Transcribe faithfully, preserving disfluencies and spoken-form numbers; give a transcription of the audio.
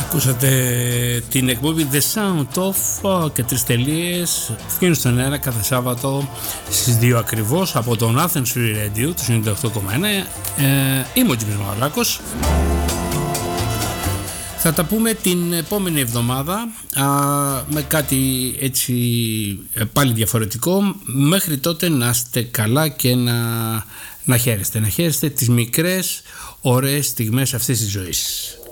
Ακούσατε την εκπομπή The Sound Of και τρεις τελείες βγαίνουν στον αέρα κάθε Σάββατο στις δύο ακριβώς από τον Athens Free Radio του ενενήντα οκτώ κόμμα ένα. ε, Είμαι ο Τζιμής Μαγαλάκος. Θα τα πούμε την επόμενη εβδομάδα α, με κάτι έτσι πάλι διαφορετικό. Μέχρι τότε να είστε καλά και να, να χαίρεστε να χαίρεστε τις μικρές ωραίες στιγμές αυτής της ζωής.